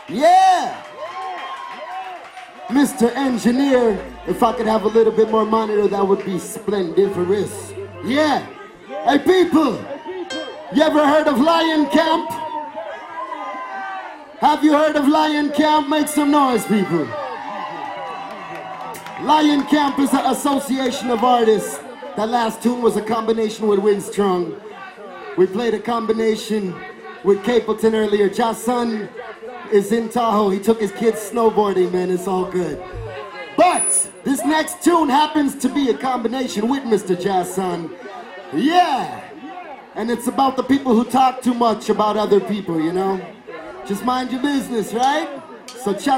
Yeah! Mr. Engineer, if I could have a little bit more monitor, that would be splendiferous. Yeah! Hey people! You ever heard of Lion Camp? Have you heard of Lion Camp? Make some noise, people. Lion Camp is an association of artists. That last tune was a combination with Windstrung. We played a combination with Capleton earlier. Jason is in Tahoe. He took his kids snowboarding, man. It's all good. But this next tune happens to be a combination with Mr. Jason. Yeah! And it's about the people who talk too much about other people, you know? Just mind your business, right? So